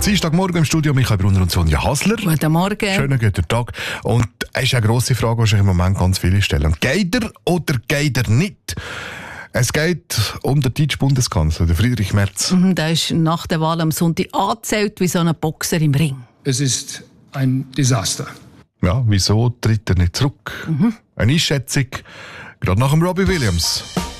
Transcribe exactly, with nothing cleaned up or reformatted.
Dienstagmorgen im Studio Michael Brunner und Sonja Hasler. Guten Morgen. Schönen guten Tag. Und es ist eine grosse Frage, die im Moment ganz viele stellen. Geht er oder geht er nicht? Es geht um den deutschen Bundeskanzler, den Friedrich Merz. Mhm, der ist nach der Wahl am Sonntag angezählt wie so ein Boxer im Ring. Es ist ein Desaster. Ja, wieso tritt er nicht zurück? Mhm. Eine Einschätzung, gerade nach dem Robbie Williams.